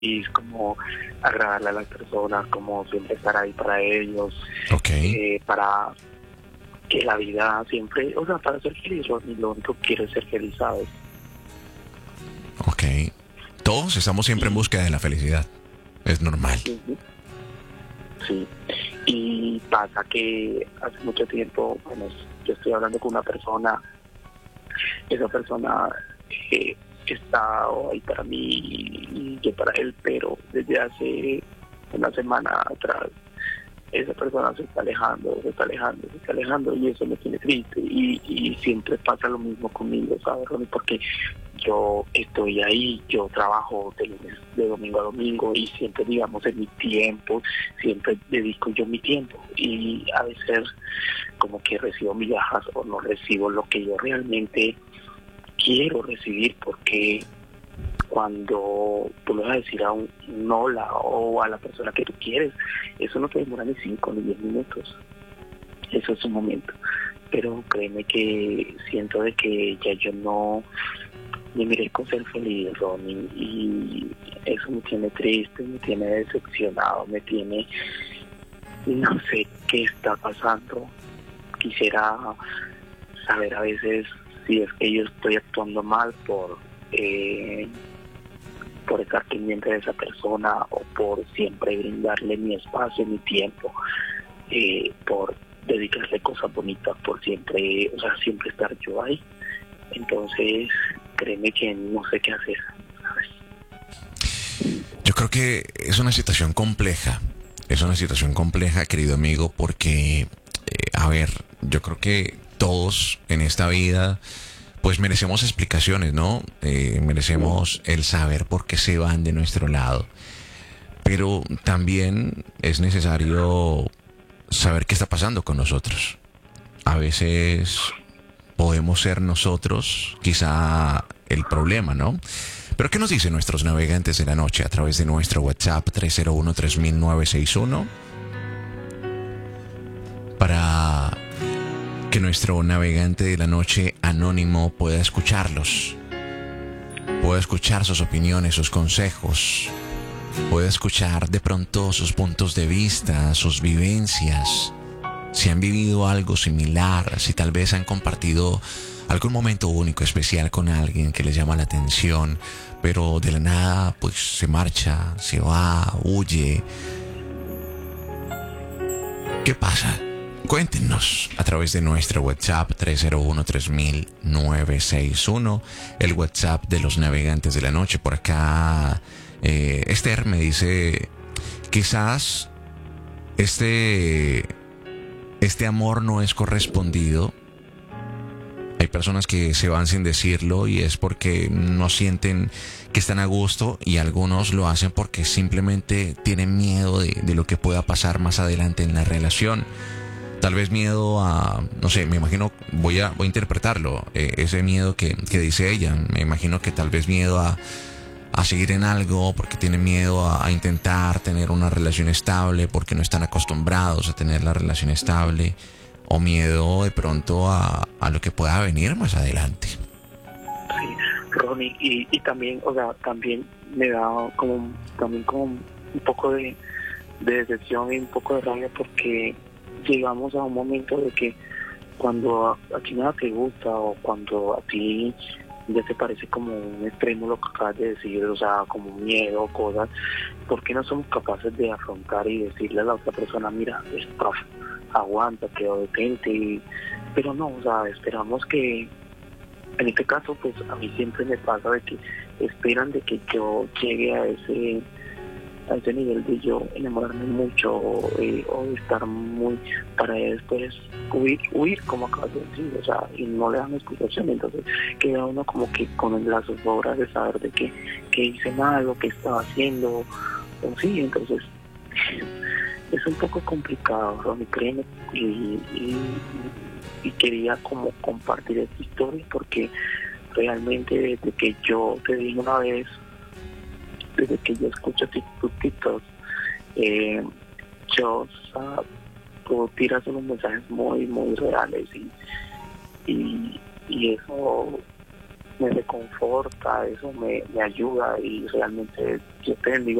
como agradarle a las personas, como siempre estar ahí para ellos, Ok, para que la vida siempre, o sea, para ser feliz, lo único que quiero es ser feliz, ¿sabes? ok. Todos estamos siempre en Y, búsqueda de la felicidad. Es normal. ujú, sí, y pasa que hace mucho tiempo, bueno, yo estoy hablando con una persona, esa persona está ahí para mí y yo para él, pero desde hace una semana atrás esa persona se está alejando, se está alejando, se está alejando y eso me tiene triste y siempre pasa lo mismo conmigo, ¿sabes, Ronnie? Porque yo estoy ahí, yo trabajo de lunes, de domingo a domingo y siempre, digamos, en mi tiempo, siempre dedico yo mi tiempo y a veces como que recibo migajas o no recibo lo que yo realmente quiero recibir porque cuando tú le vas a decir a un hola o a la persona que tú quieres, eso no te demora ni 5 ni 10 minutos. Eso es un momento. Pero créeme que siento de que ya yo no me merezco ser feliz, Ronnie, y eso me tiene triste, me tiene decepcionado, me tiene, no sé qué está pasando. Quisiera saber a veces si es que yo estoy actuando mal eh, por estar pendiente de esa persona o por siempre brindarle mi espacio, mi tiempo, por dedicarle cosas bonitas, por siempre, o sea, siempre estar yo ahí. Entonces, créeme que no sé qué hacer, ¿sabes? Yo creo que es una situación compleja. Es una situación compleja, querido amigo, porque, a ver, yo creo que todos en esta vida, pues merecemos explicaciones, ¿no? Merecemos el saber por qué se van de nuestro lado. Pero también es necesario saber qué está pasando con nosotros. A veces podemos ser nosotros quizá el problema, ¿no? Pero ¿qué nos dicen nuestros navegantes de la noche a través de nuestro WhatsApp 301-3961 para que nuestro navegante de la noche anónimo pueda escucharlos, pueda escuchar sus opiniones, sus consejos, pueda escuchar de pronto sus puntos de vista, sus vivencias, si han vivido algo similar, si tal vez han compartido algún momento único, especial con alguien que les llama la atención, pero de la nada pues se marcha, se va, huye. ¿Qué pasa? Cuéntenos a través de nuestro WhatsApp 301-3961, el WhatsApp de los navegantes de la noche. Por acá, Esther me dice, quizás este, este amor no es correspondido. Hay personas que se van sin decirlo y es porque no sienten que están a gusto y algunos lo hacen porque simplemente tienen miedo de lo que pueda pasar más adelante en la relación. Tal vez miedo a, no sé, me imagino, voy a interpretarlo, ese miedo que dice ella, me imagino que tal vez miedo a seguir en algo, porque tienen miedo a intentar tener una relación estable, porque no están acostumbrados a tener la relación estable, o miedo de pronto a lo que pueda venir más adelante. Sí, Ronnie, y también, o sea, también me da también como un poco de decepción y un poco de rabia porque llegamos a un momento de que cuando a ti nada te gusta o cuando a ti ya te parece como un extremo lo que acabas de decir, o sea, como un miedo o cosas, ¿por qué no somos capaces de afrontar y decirle a la otra persona, mira, stop, aguántate o detente? Pero no, o sea, esperamos que, en este caso, pues a mí siempre me pasa de que esperan de que yo llegue a ese nivel de yo enamorarme mucho o de estar muy para después huir como acabas de decir, o sea, y no le dan explicación, entonces queda uno como que con las zozobras de saber de que hice mal o que estaba haciendo, o sí, entonces es un poco complicado, Ronnie, créeme, y quería como compartir esta historia porque realmente desde que yo te dije una vez, desde que yo escucho tus TikToks, eh, yo, o sea, tú tiras unos mensajes muy, muy reales y eso me reconforta, eso me ayuda y realmente yo te bendigo